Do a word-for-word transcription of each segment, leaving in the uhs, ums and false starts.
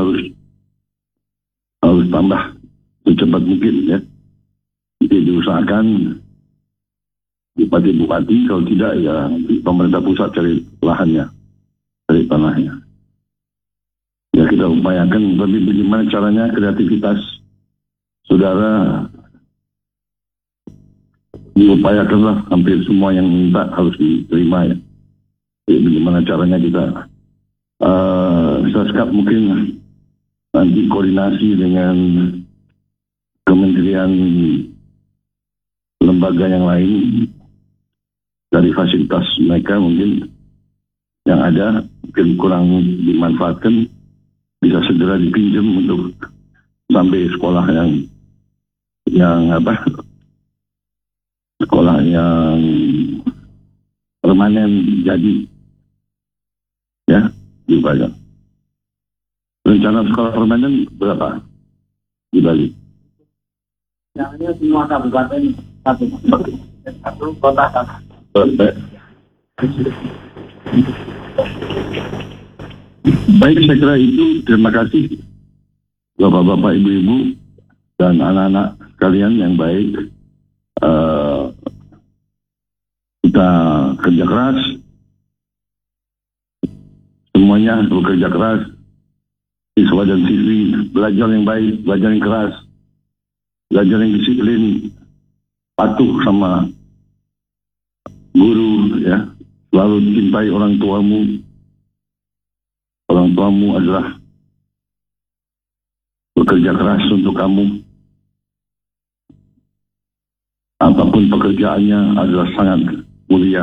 harus harus tambah secepat mungkin ya. Jadi diusahakan bupati-bupati, kalau tidak ya pemerintah pusat cari lahannya, cari tanahnya. Ya kita upayakan, tapi bagaimana caranya kreativitas saudara diupayakanlah, hampir semua yang minta harus diterima ya. Jadi bagaimana caranya kita uh, Saskap mungkin nanti koordinasi dengan kementerian lembaga yang lain dari fasilitas mereka mungkin yang ada mungkin kurang dimanfaatkan, bisa segera dipinjam untuk sampai sekolah yang yang apa sekolah yang permanen jadi ya dibayar. Rencana sekolah permanen berapa di Bali? Yang semua kabupaten satu satu kota satu. Baik, saya kira itu. Terima kasih Bapak-bapak, Ibu-ibu dan anak-anak kalian yang baik. Uh, kita kerja keras, semuanya bekerja keras, siswa dan siswi belajar yang baik, belajar yang keras, belajar yang disiplin, patuh sama guru ya, selalu cintai orang tuamu. Orang tuamu adalah bekerja keras untuk kamu. Apapun pekerjaannya adalah sangat mulia.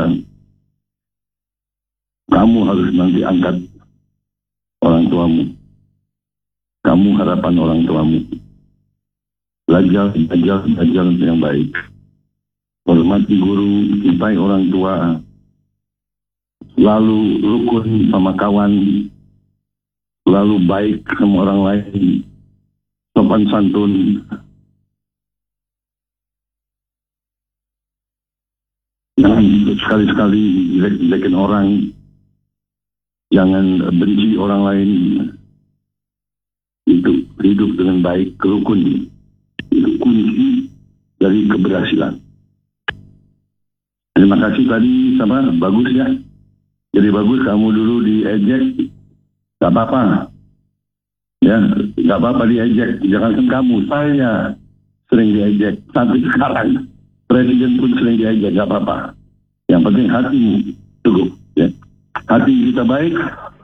Kamu harus nanti angkat orang tuamu. Kamu harapan orang tuamu. Belajar, belajar, belajar yang baik. Hormati guru, cintai orang tua. Selalu rukun sama kawan. Selalu baik sama orang lain. Sopan santun. Jangan sekali-sekali jelek-jelekin orang. Jangan benci orang lain. Itu hidup dengan baik, rukun. Itu kunci dari keberhasilan. Terima kasih tadi sama bagus ya. Jadi bagus kamu dulu diejek, gak apa-apa. Ya, gak apa-apa diejek. Jangankan kamu, saya sering diejek sampai sekarang. Presiden pun sering diajak, gak apa-apa. Yang penting hatimu teguh. Ya. Hati kita baik.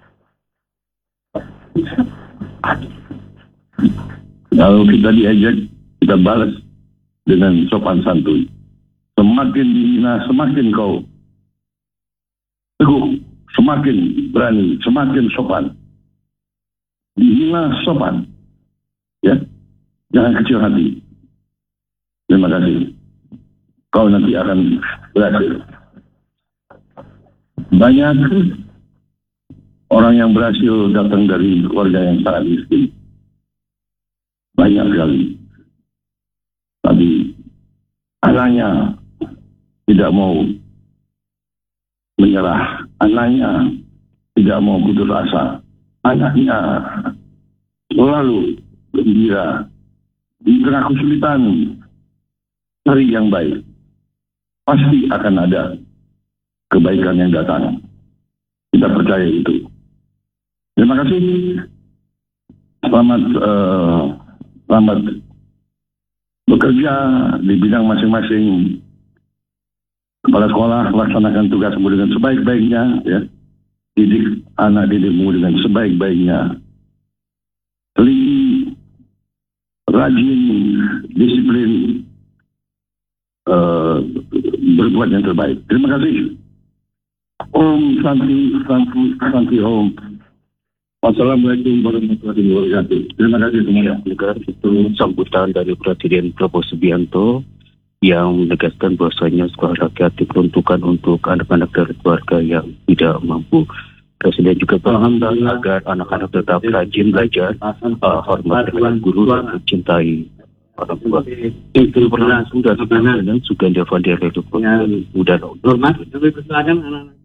Kalau kita diajak, kita balas dengan sopan santun. Semakin dihina, semakin kau teguh, semakin berani, semakin sopan. Dihina sopan. Ya, jangan kecil hati. Terima kasih. Kau nanti akan berhasil. Banyak orang yang berhasil datang dari keluarga yang sangat miskin. Banyak sekali. Tapi anaknya tidak mau menyerah. Anaknya tidak mau putus asa. Anaknya selalu gembira. Di tengah kesulitan, cari yang baik. Pasti akan ada kebaikan yang datang. Kita percaya itu. Terima kasih. Selamat uh, selamat bekerja di bidang masing-masing. Kepala sekolah laksanakan tugasmu dengan sebaik-baiknya, ya. Didik anak didikmu dengan sebaik-baiknya. Teliti, rajin, disiplin. Uh, berbuat yang terbaik. Terima kasih. Om Santi, Santi, Santi Om. Wassalamualaikum warahmatullahi wabarakatuh. Terima kasih semuanya. Itu sambutan dari Presiden Prabowo Subianto yang menegaskan bahwasanya sekolah rakyat diperuntukkan untuk anak-anak dari keluarga yang tidak mampu. Presiden juga berharap agar anak-anak tetap rajin belajar, uh, hormat dengan guru dan mencintai orang tua. Itu berlangsung dari Suganda Vandia Redu. Udah, hormat, tapi kesulitan anak-anak.